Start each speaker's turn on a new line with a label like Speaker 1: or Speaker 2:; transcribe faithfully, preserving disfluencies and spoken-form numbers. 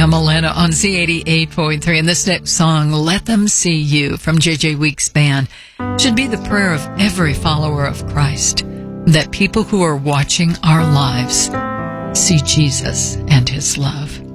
Speaker 1: Atlanta on Z eighty-eight point three. And this next song, Let Them See You, from J J Weeks Band, should be the prayer of every follower of Christ, that people who are watching our lives see Jesus and his love.